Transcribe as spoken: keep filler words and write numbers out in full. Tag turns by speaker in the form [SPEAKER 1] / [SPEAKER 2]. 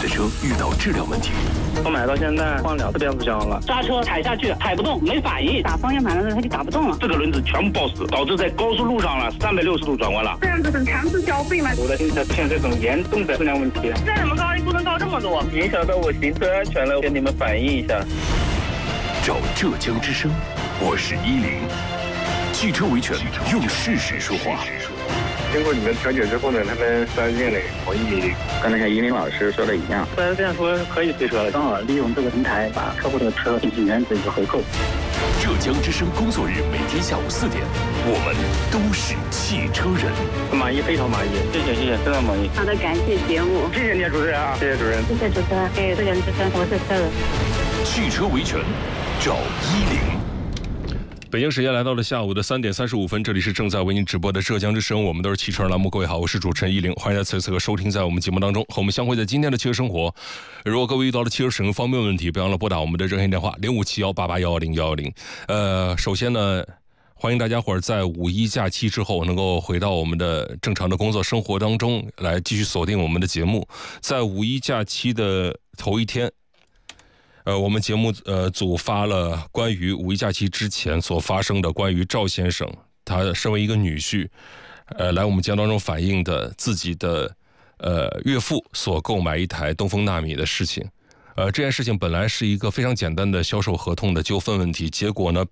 [SPEAKER 1] 的车遇到质量问题。
[SPEAKER 2] 我买到现在换了四变速箱了，
[SPEAKER 3] 刹车踩下去踩不动，没反应，
[SPEAKER 4] 打方向盘的时候它就打不动了，
[SPEAKER 2] 这个轮子全部抱死，导致在高速路上了三百六十度转弯了。
[SPEAKER 4] 这样子很强制消费吗？
[SPEAKER 2] 我的新车出现这种严重的质量问题，
[SPEAKER 4] 再怎么高不能高这么多，
[SPEAKER 2] 影响到我行车安全了，跟你们反映一下。
[SPEAKER 1] 找浙江之声，我是依林。汽车维权，用事实说话。
[SPEAKER 5] 经过你们调解之后呢，他们四 S 店呢同意，跟那个依林老师说的一样，
[SPEAKER 2] 四 S 店说可以退车了，
[SPEAKER 3] 刚好利用这个平台把客户的车进行原则一个回购。
[SPEAKER 1] 浙江之声工作日每天下午四点，我们都是汽车人。
[SPEAKER 2] 满意，非常满意，谢谢谢谢，非常满意。
[SPEAKER 4] 好的，感谢节目，
[SPEAKER 2] 谢谢你主持人啊，谢谢主任，
[SPEAKER 4] 谢谢主持人，给这个人之声，我是车人。
[SPEAKER 1] 汽车维权，找依林。北京时间来到了下午的三点三十五分，这里是正在为您直播的浙江之声，我们都是汽车栏目。各位好，我是主持人依林，欢迎在此此刻收听在我们节目当中，和我们相会在今天的汽车生活。如果各位遇到了汽车使用方面问题，别忘了拨打我们的热线电话零五七幺八八幺幺零幺幺零。呃，首先呢，欢迎大家伙儿在五一假期之后能够回到我们的正常的工作生活当中来继续锁定我们的节目。在五一假期的头一天，呃，我们节目呃组发了关于五一假期之前所发生的关于赵先生他身为一个女婿，呃，来我们节目当中反映的自己的呃岳父所购买一台东风纳米的事情。呃，这件事情本来是一个非常简单的销售合同的纠纷问题，结果呢